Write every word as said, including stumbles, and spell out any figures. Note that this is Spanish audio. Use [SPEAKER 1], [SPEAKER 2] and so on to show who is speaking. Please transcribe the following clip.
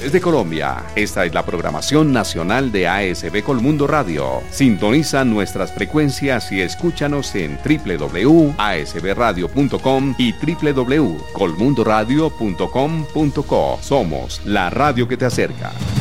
[SPEAKER 1] regiones de Colombia. Esta es la programación nacional de A S B Colmundo Radio. Sintoniza nuestras frecuencias y escúchanos en doble u doble u doble u punto a s b radio punto com y doble u doble u doble u punto colmundoradio punto com punto co. Somos la radio que te acerca.